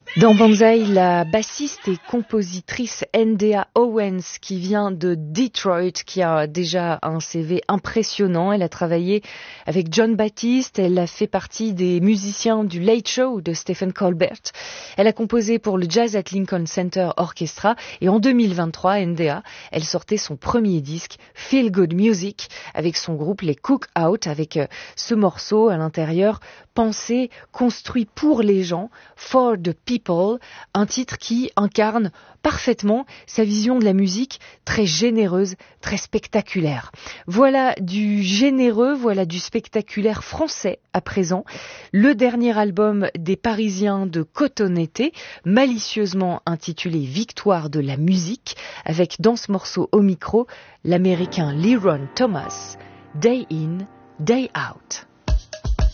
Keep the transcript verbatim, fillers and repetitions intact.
Dans Banzai, la bassiste et compositrice N D A Owens, qui vient de Detroit, qui a déjà un C V impressionnant. Elle a travaillé avec John Baptiste, elle a fait partie des musiciens du Late Show de Stephen Colbert. Elle a composé pour le Jazz at Lincoln Center Orchestra et en deux mille vingt-trois, N D A, elle sortait son premier disque, Feel Good Music, avec son groupe les Cook Out, avec ce morceau à l'intérieur, pensé, construit pour les gens, for the people, un titre qui incarne parfaitement sa vision de la musique, très généreuse, très spectaculaire. Voilà du généreux, voilà du spectaculaire français à présent. Le dernier album des Parisiens de Cotonete, malicieusement intitulé Victoire de la musique, avec dans ce morceau au micro l'américain Leron Thomas, Day In, Day Out.